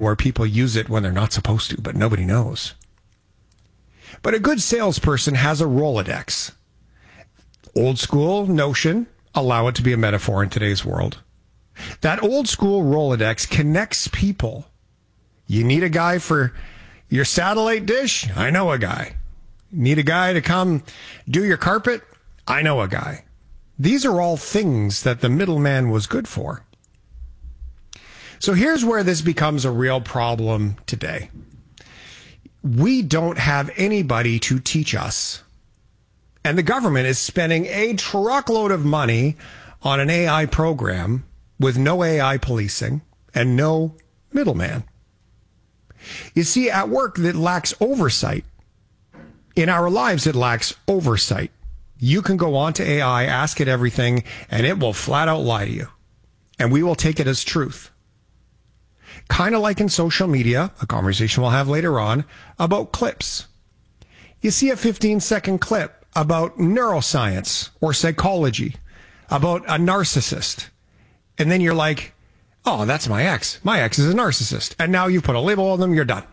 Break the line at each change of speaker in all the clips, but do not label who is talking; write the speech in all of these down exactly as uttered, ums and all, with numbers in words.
where people use it when they're not supposed to, but nobody knows. But a good salesperson has a Rolodex. Old school notion, allow it to be a metaphor in today's world. That old school Rolodex connects people. You need a guy for your satellite dish? I know a guy. Need a guy to come do your carpet? I know a guy. These are all things that the middleman was good for. So here's where this becomes a real problem today. We don't have anybody to teach us. And the government is spending a truckload of money on an A I program with no A I policing and no middleman. You see, at work, that lacks oversight. In our lives, it lacks oversight. You can go on to A I, ask it everything, and it will flat out lie to you. And we will take it as truth. Kind of like in social media, a conversation we'll have later on, about clips. You see a fifteen second clip about neuroscience or psychology, about a narcissist. And then you're like, oh, that's my ex. My ex is a narcissist. And now you put a label on them, you're done.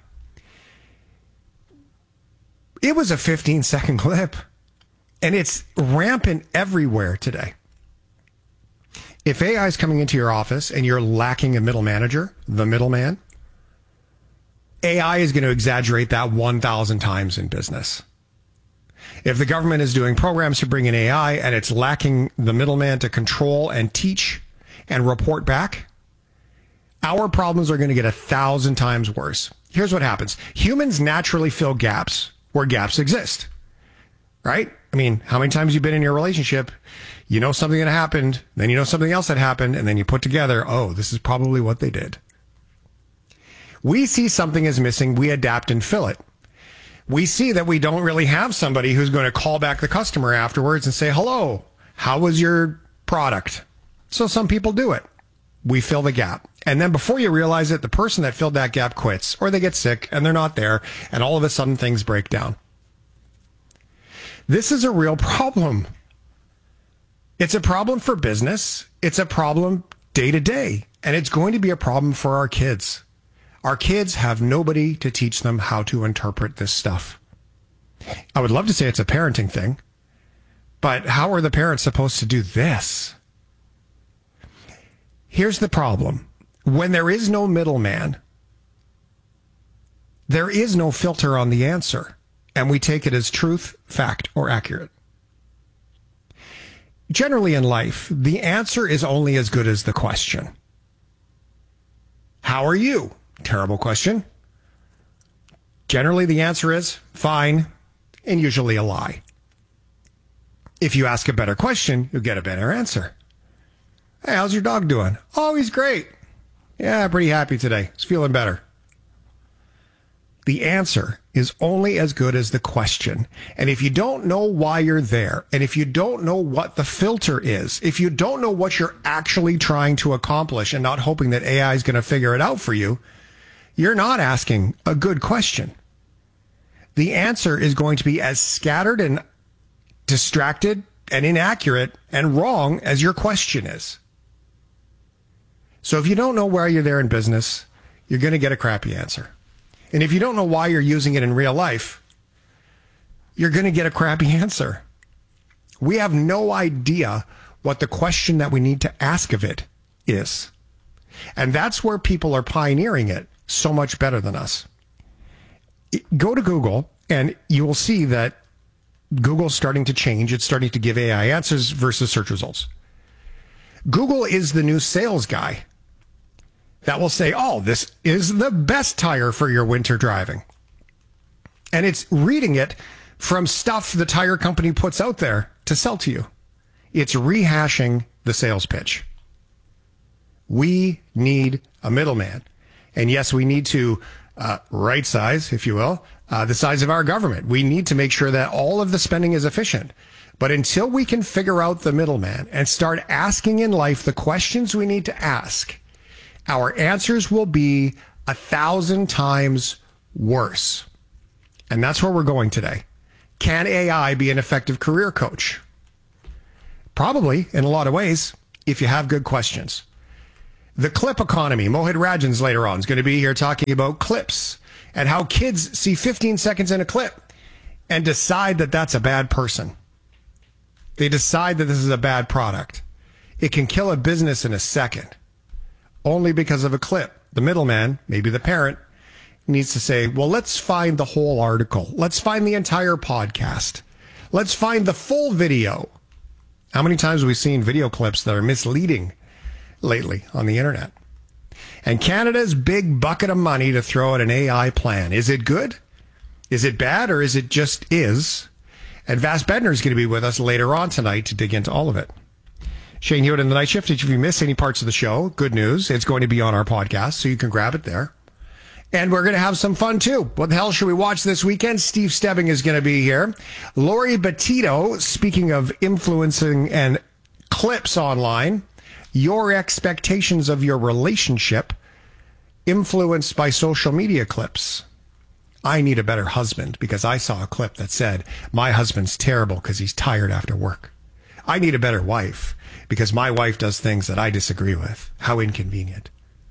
It was a fifteen second clip. And it's rampant everywhere today. If A I is coming into your office and you're lacking a middle manager, the middleman, A I is going to exaggerate that one thousand times in business. If the government is doing programs to bring in A I and it's lacking the middleman to control and teach and report back, our problems are going to get a thousand times worse. Here's what happens. Humans naturally fill gaps where gaps exist, right? I mean, how many times have you been in your relationship? You know something that happened, then you know something else that happened, and then you put together, oh, this is probably what they did. We see something is missing, we adapt and fill it. We see that we don't really have somebody who's going to call back the customer afterwards and say, hello, how was your product? So some people do it. We fill the gap. And then before you realize it, the person that filled that gap quits, or they get sick and they're not there, and all of a sudden things break down. This is a real problem. It's a problem for business. It's a problem day to day. And it's going to be a problem for our kids. Our kids have nobody to teach them how to interpret this stuff. I would love to say it's a parenting thing, but how are the parents supposed to do this? Here's the problem. When there is no middleman, there is no filter on the answer, and we take it as truth, fact, or accurate. Generally in life, the answer is only as good as the question. How are you? Terrible question. Generally, the answer is fine, and usually a lie. If you ask a better question, you'll get a better answer. Hey, how's your dog doing? Oh, he's great. Yeah, pretty happy today. He's feeling better. The answer is only as good as the question. And if you don't know why you're there, and if you don't know what the filter is, if you don't know what you're actually trying to accomplish and not hoping that A I is going to figure it out for you, you're not asking a good question. The answer is going to be as scattered and distracted and inaccurate and wrong as your question is. So if you don't know why you're there in business, you're going to get a crappy answer. And if you don't know why you're using it in real life, you're going to get a crappy answer. We have no idea what the question that we need to ask of it is. And that's where people are pioneering it so much better than us. Go to Google and you will see that Google's starting to change. It's starting to give A I answers versus search results. Google is the new sales guy that will say, oh, this is the best tire for your winter driving. And it's reading it from stuff the tire company puts out there to sell to you. It's rehashing the sales pitch. We need a middleman. And yes, we need to uh, right size, if you will, uh, the size of our government. We need to make sure that all of the spending is efficient. But until we can figure out the middleman and start asking in life the questions we need to ask, our answers will be a thousand times worse. And that's where we're going today. Can A I be an effective career coach? Probably, in a lot of ways, if you have good questions. The clip economy. Mohit Rajan's later on is going to be here talking about clips and how kids see fifteen seconds in a clip and decide that that's a bad person. They decide that this is a bad product. It can kill a business in a second, only because of a clip. The middleman, maybe the parent, needs to say, well, let's find the whole article. Let's find the entire podcast. Let's find the full video. How many times have we seen video clips that are misleading lately on the internet? And Canada's big bucket of money to throw at an A I plan. Is it good? Is it bad? Or is it just is? And Vas Bednar is going to be with us later on tonight to dig into all of it. Shane Hewitt in the Night Shift. If you miss any parts of the show, good news. It's going to be on our podcast, so you can grab it there. And we're going to have some fun, too. What the hell should we watch this weekend? Steve Stebbing is going to be here. Lori Betito, speaking of influencing and clips online, your expectations of your relationship influenced by social media clips. I need a better husband because I saw a clip that said, my husband's terrible because he's tired after work. I need a better wife because my wife does things that I disagree with. How inconvenient.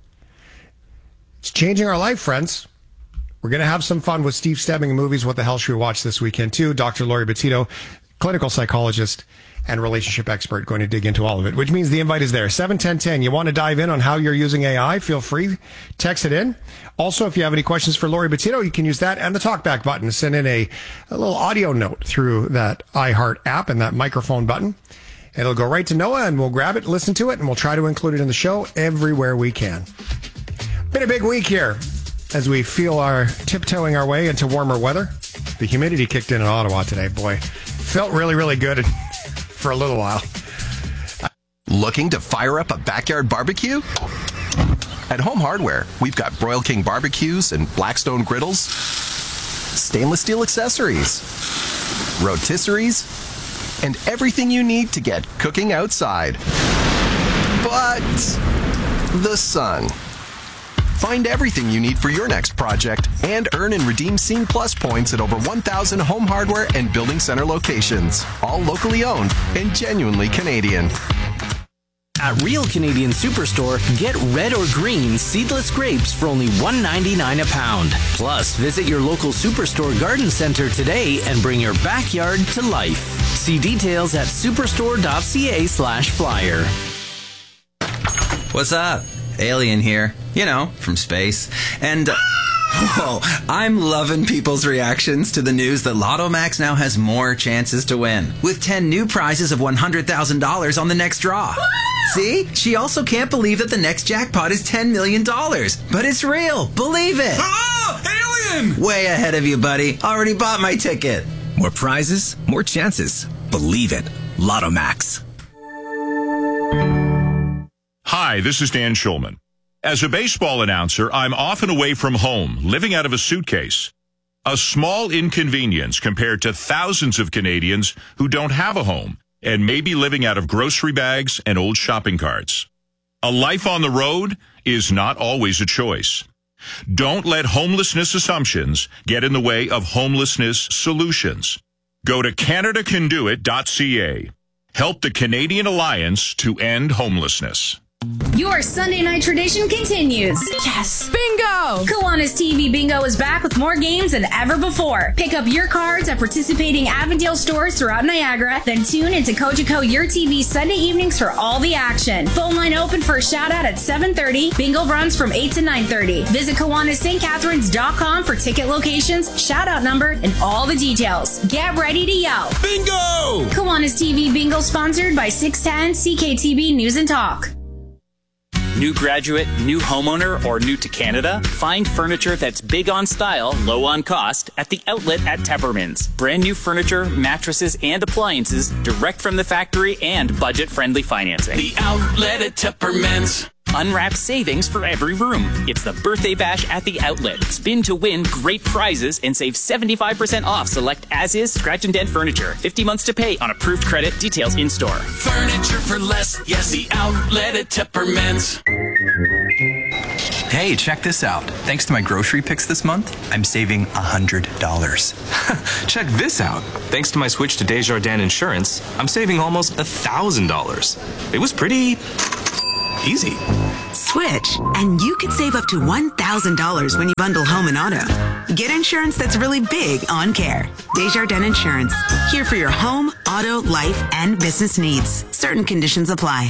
It's changing our life, friends. We're going to have some fun with Steve Stebbing in movies. What the hell should we watch this weekend, too? Doctor Lori Betito, clinical psychologist and relationship expert, going to dig into all of it, which means the invite is there. seven ten ten. You want to dive in on how you're using A I? Feel free. Text it in. Also, if you have any questions for Lori Betito, you can use that and the talkback button. Send in a, a little audio note through that iHeart app and that microphone button. It'll go right to Noah, and we'll grab it, listen to it, and we'll try to include it in the show everywhere we can. Been a big week here as we feel our tiptoeing our way into warmer weather. The humidity kicked in in Ottawa today. Boy, felt really, really good for a little while.
Looking to fire up a backyard barbecue? At Home Hardware, we've got Broil King barbecues and Blackstone griddles, stainless steel accessories, rotisseries, and everything you need to get cooking outside. But the sun. Find everything you need for your next project and earn and redeem Scene Plus points at over one thousand Home Hardware and Building Center locations. All locally owned and genuinely Canadian.
At Real Canadian Superstore, get red or green seedless grapes for only one ninety-nine a pound. Plus, visit your local Superstore garden center today and bring your backyard to life. See details at superstore.ca slash flyer.
What's up? Alien here. You know, from space. And, uh, whoa, I'm loving people's reactions to the news that Lotto Max now has more chances to win, with ten new prizes of one hundred thousand dollars on the next draw. See? She also can't believe that the next jackpot is ten million dollars. But it's real. Believe it.
Oh, alien!
Way ahead of you, buddy. Already bought my ticket.
More prizes, more chances. Believe it. Lotto Max.
Hi, this is Dan Schulman. As a baseball announcer, I'm often away from home, living out of a suitcase. A small inconvenience compared to thousands of Canadians who don't have a home and may be living out of grocery bags and old shopping carts. A life on the road is not always a choice. Don't let homelessness assumptions get in the way of homelessness solutions. Go to canada can do it dot c a. Help the Canadian Alliance to End Homelessness.
Your Sunday night tradition continues.
Yes! Bingo!
Kiwanis T V Bingo is back with more games than ever before. Pick up your cards at participating Avondale stores throughout Niagara, then tune into Cogeco Your T V Sunday evenings for all the action. Phone line open for a shout out at seven thirty. Bingo runs from eight to nine thirty. Visit Kiwanis St Catharines dot com for ticket locations, shout out number, and all the details. Get ready to yell.
Bingo!
Kiwanis T V Bingo sponsored by six ten C K T B News and Talk.
New graduate, new homeowner, or new to Canada? Find furniture that's big on style, low on cost at the outlet at Tepperman's. Brand new furniture, mattresses, and appliances direct from the factory and budget-friendly financing.
The outlet at Tepperman's.
Unwrapped savings for every room. It's the birthday bash at the outlet. Spin to win great prizes and save seventy-five percent off select as-is scratch and dent furniture. fifty months to pay on approved credit. Details in store.
Furniture for less. Yes, the outlet at Tepperman's.
Hey, check this out. Thanks to my grocery picks this month, I'm saving one hundred dollars.
Check this out. Thanks to my switch to Desjardins Insurance, I'm saving almost one thousand dollars. It was pretty Easy.
Switch, and you could save up to one thousand dollars when you bundle home and auto. Get insurance that's really big on care. Desjardins Insurance. Here for your home, auto, life, and business needs. Certain conditions apply.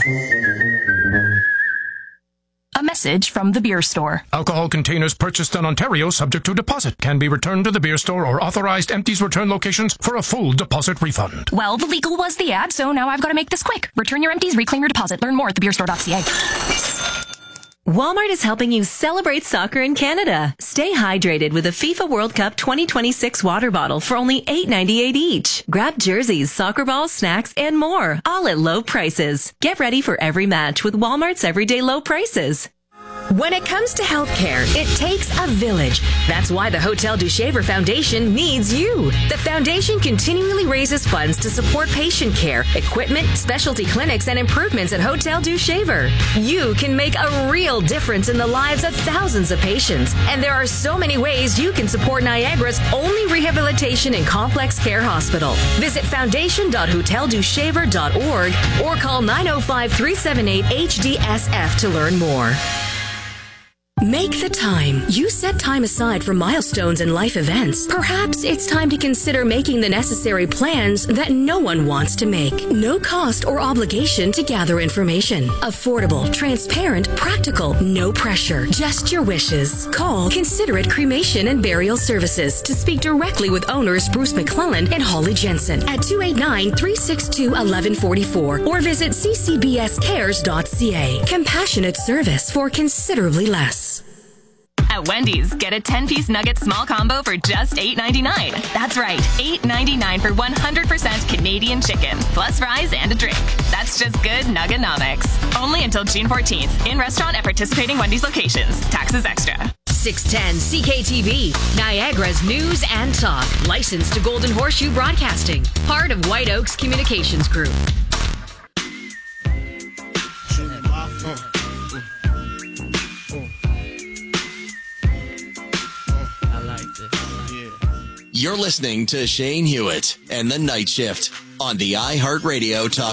A message from the beer store.
Alcohol containers purchased in Ontario subject to deposit can be returned to the beer store or authorized empties return locations for a full deposit refund.
Well, the legal was the ad, so now I've got to make this quick. Return your empties, reclaim your deposit. Learn more at the beer store dot c a.
Walmart is helping you celebrate soccer in Canada. Stay hydrated with a FIFA World Cup twenty twenty-six water bottle for only eight ninety-eight each. Grab jerseys, soccer balls, snacks, and more, all at low prices. Get ready for every match with Walmart's everyday low prices.
When it comes to healthcare, it takes a village. That's why the Hotel du Shaver Foundation needs you. The foundation continually raises funds to support patient care, equipment, specialty clinics, and improvements at Hotel du Shaver. You can make a real difference in the lives of thousands of patients. And there are so many ways you can support Niagara's only rehabilitation and complex care hospital. Visit foundation dot hotel du shaver dot org or call nine oh five, three seven eight, H D S F to learn more. Make the time. You set time aside for milestones and life events. Perhaps it's time to consider making the necessary plans that no one wants to make. No cost or obligation to gather information. Affordable, transparent, practical, no pressure. Just your wishes. Call Considerate Cremation and Burial Services to speak directly with owners Bruce McClellan and Holly Jensen at two eight nine, three six two, one one four four or visit c c b s cares dot c a. Compassionate service for considerably less.
At Wendy's, get a ten-piece nugget small combo for just eight ninety-nine. That's right, eight ninety-nine for one hundred percent Canadian chicken, plus fries and a drink. That's just good Nuggenomics. Only until June fourteenth. In restaurant at participating Wendy's locations. Taxes extra.
six ten C K T V, Niagara's news and talk. Licensed to Golden Horseshoe Broadcasting. Part of White Oaks Communications Group.
You're listening to Shane Hewitt and the Night Shift on the iHeartRadio Talk